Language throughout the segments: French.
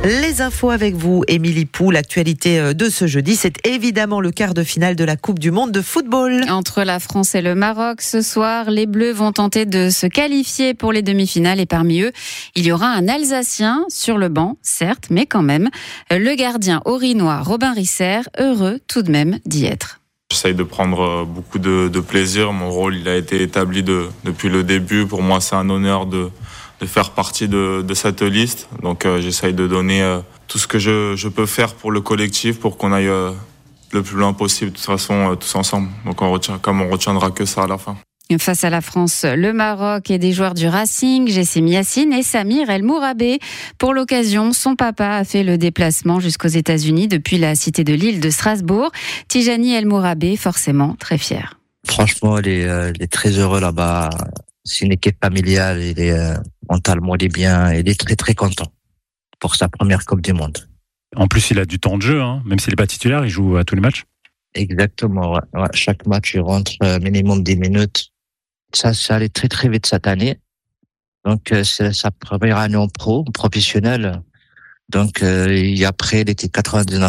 Les infos avec vous, Émilie Pou. L'actualité de ce jeudi, c'est évidemment le quart de finale de la Coupe du Monde de football. Entre la France et le Maroc, ce soir, les Bleus vont tenter de se qualifier pour les demi-finales et parmi eux, il y aura un Alsacien sur le banc, certes, mais quand même. Le gardien orinois Robin Risser, heureux tout de même d'y être. J'essaye de prendre beaucoup de plaisir. Mon rôle, il a été établi depuis le début. Pour moi, c'est un honneur de faire partie de cette liste. Donc j'essaye de donner tout ce que je peux faire pour le collectif, pour qu'on aille le plus loin possible, de toute façon, tous ensemble. Donc on retiendra que ça à la fin. Face à la France, le Maroc et des joueurs du Racing, Jessim Yassine et Samir El Mourabé. Pour l'occasion, son papa a fait le déplacement jusqu'aux États-Unis depuis la cité de l'île de Strasbourg. Tijani El Mourabé, forcément très fier. Franchement, il est très heureux là-bas. C'est une équipe familiale, il est mentalement il est bien, il est très très content pour sa première Coupe du Monde. En plus, il a du temps de jeu, même s'il n'est pas titulaire, il joue à tous les matchs. Exactement, ouais. Chaque match, il rentre minimum 10 minutes. Ça allait très très vite cette année. Donc c'est sa première année en professionnel. Donc après, il était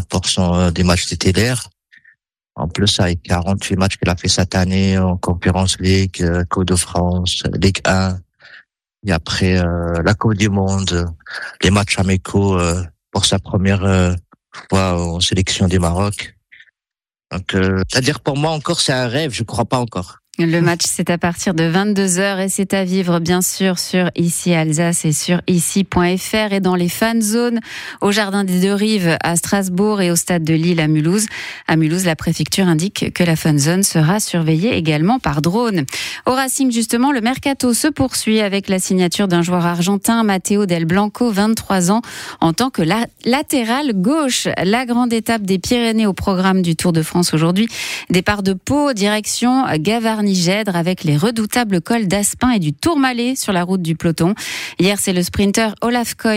99% des matchs titulaires. En plus, avec 48 matchs qu'il a fait cette année en Conference League, Coupe de France, Ligue 1. Et après, la Coupe du Monde, les matchs amicaux pour sa première fois en sélection du Maroc. Donc, c'est-à-dire pour moi encore, c'est un rêve, je crois pas encore. Le match, c'est à partir de 22h et c'est à vivre, bien sûr, sur Ici Alsace et sur ici.fr et dans les fan zones au Jardin des Deux Rives à Strasbourg et au Stade de Lille à Mulhouse. À Mulhouse, la préfecture indique que la fan zone sera surveillée également par drone. Au Racing, justement, le mercato se poursuit avec la signature d'un joueur argentin, Matteo Del Blanco, 23 ans, en tant que latéral gauche. La grande étape des Pyrénées au programme du Tour de France aujourd'hui. Départ de Pau, direction Gavarnie-Gèdre avec les redoutables cols d'Aspin et du Tourmalet sur la route du peloton. Hier, c'est le sprinter Olaf Koy